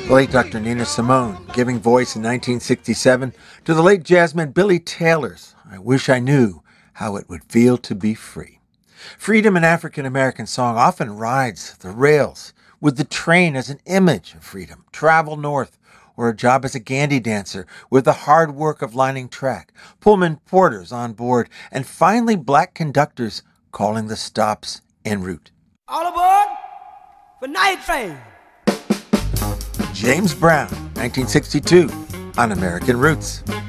The late Dr. Nina Simone, giving voice in 1967 to the late jazzman Billy Taylor's I Wish I Knew How It Would Feel to Be Free. Freedom in African American song often rides the rails with the train as an image of freedom, travel north, or a job as a Gandhi dancer with the hard work of lining track, Pullman porters on board, and finally black conductors calling the stops en route. All aboard for Night Train. James Brown, 1962, on American Roots.